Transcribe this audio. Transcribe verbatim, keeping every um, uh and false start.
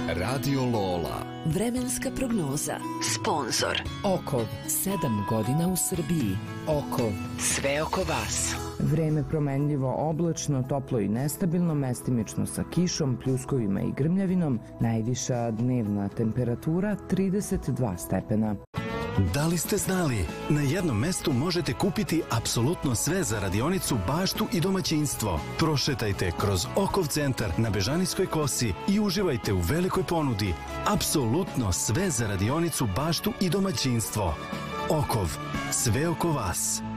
Radio Lola. Vremenska prognoza. Sponzor Okov, sedam godina u Srbiji. Okov, sve oko vas. Vreme promenljivo, oblačno, toplo i nestabilno, mestimično sa kišom, pljuskovima i grmljavinom, najviša dnevna temperatura trideset dva stepena. Da li ste znali? Na jednom mestu možete kupiti apsolutno sve za radionicu, baštu i domaćinstvo. Prošetajte kroz Okov centar na Bežanijskoj kosi i uživajte u velikoj ponudi. Apsolutno sve za radionicu, baštu i domaćinstvo. Okov, sve oko vas.